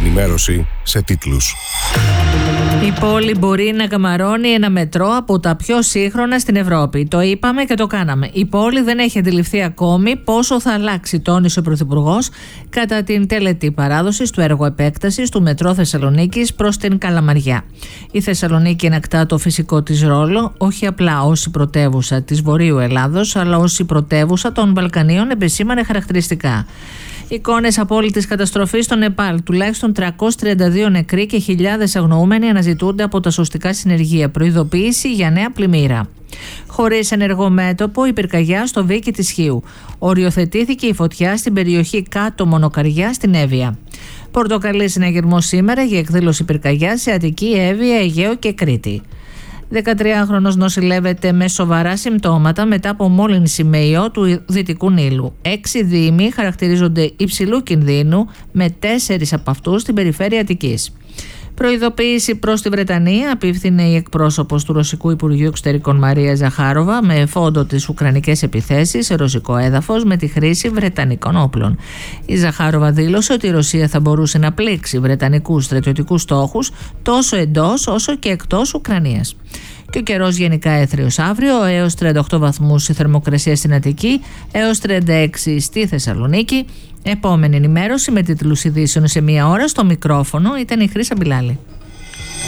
ενημέρωση σε τίτλους. Η πόλη μπορεί να καμαρώνει ένα μετρό από τα πιο σύγχρονα στην Ευρώπη. Το είπαμε και το κάναμε. Η πόλη δεν έχει αντιληφθεί ακόμη πόσο θα αλλάξει, τόνισε ο Πρωθυπουργός κατά την τελετή παράδοσης του έργου επέκτασης του μετρό Θεσσαλονίκης προς την Καλαμαριά. Η Θεσσαλονίκη ενακτά το φυσικό της ρόλο, όχι απλά ως η πρωτεύουσα της Βορείου Ελλάδος, αλλά ως η πρωτεύουσα των Βαλκανίων, επεσήμανε χαρακτηριστικά. Εικόνες απόλυτης καταστροφής στο Νεπάλ. Τουλάχιστον 332 νεκροί και χιλιάδες αγνοούμενοι αναζητούνται από τα σωστικά συνεργεία. Προειδοποίηση για νέα πλημμύρα. Χωρίς ενεργό μέτωπο, η πυρκαγιά στο Βίκι της Χίου. Οριοθετήθηκε η φωτιά στην περιοχή Κάτω Μονοκαριά στην Εύβοια. Πορτοκαλί συναγερμό σήμερα για εκδήλωση πυρκαγιά σε Αττική, Εύβοια, Αιγαίο και Κρήτη. 13χρονος νοσηλεύεται με σοβαρά συμπτώματα μετά από μόλυνση με ιό του Δυτικού Νείλου. 6 δήμοι χαρακτηρίζονται υψηλού κινδύνου, με 4 από αυτούς στην περιφέρεια Αττικής. Προειδοποίηση προς τη Βρετανία απίφθινε η εκπρόσωπος του Ρωσικού Υπουργείου Εξωτερικών Μαρία Ζαχάροβα με φόντο τις ουκρανικές επιθέσεις σε ρωσικό έδαφος με τη χρήση βρετανικών όπλων. Η Ζαχάροβα δήλωσε ότι η Ρωσία θα μπορούσε να πλήξει βρετανικούς στρατιωτικούς στόχους τόσο εντός όσο και εκτός Ουκρανίας. Και ο καιρός γενικά έθριος αύριο, έως 38 βαθμούς η θερμοκρασία στην Αττική, έως 36 στη Θεσσαλονίκη. Επόμενη ενημέρωση με τίτλους ειδήσεων σε 1 ώρα. Στο μικρόφωνο ήταν η Χρύσα Μπιλάλη.